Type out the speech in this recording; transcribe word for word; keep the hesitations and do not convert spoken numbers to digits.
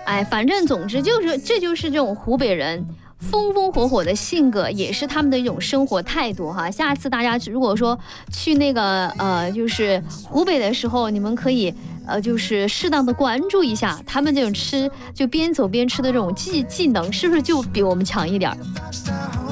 哎，反正总之就是这就是这种湖北人风风火火的性格，也是他们的一种生活态度哈。下次大家如果说去那个呃就是湖北的时候，你们可以呃就是适当的关注一下他们这种吃就边走边吃的这种技技能，是不是就比我们强一点？